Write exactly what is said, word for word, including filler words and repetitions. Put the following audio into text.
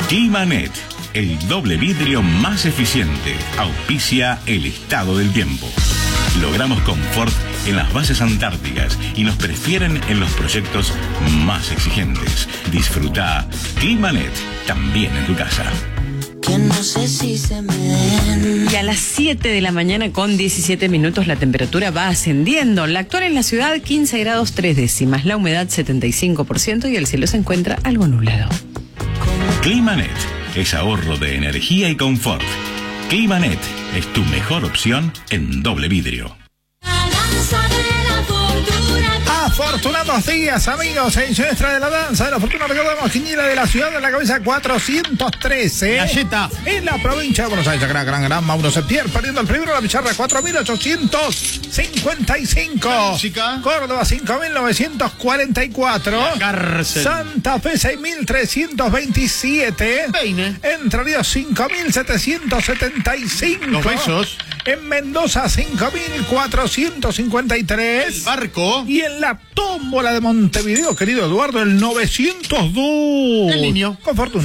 Climanet, el doble vidrio más eficiente, auspicia el estado del tiempo. Logramos confort en las bases antárticas y nos prefieren en los proyectos más exigentes. Disfruta Climanet también en tu casa. Que no sé si se me den. Y a las siete de la mañana con diecisiete minutos la temperatura va ascendiendo. La actual en la ciudad quince grados tres décimas, la humedad setenta y cinco por ciento y el cielo se encuentra algo nublado. Climanet es ahorro de energía y confort. Climanet es tu mejor opción en doble vidrio. Afortunados días, amigos, en Siniestra de la Danza de la Fortuna. Recordamos, quiniela de la ciudad de la cabeza cuatrocientos trece. Galleta. En la provincia de Buenos Aires, gran, gran, gran, Mauro Septier, perdiendo el primero, la pizarra cuatro mil ochocientos cincuenta y cinco. Música. Córdoba cinco mil novecientos cuarenta y cuatro. Cárcel. Santa Fe seis mil trescientos veintisiete. Peine. Entre Ríos cinco mil setecientos setenta y cinco. Los Besos. En Mendoza cinco mil cuatrocientos cincuenta y tres. El Barco. Y en la tómbola de Montevideo, querido Eduardo, el novecientos dos. El Niño. Con fortuna.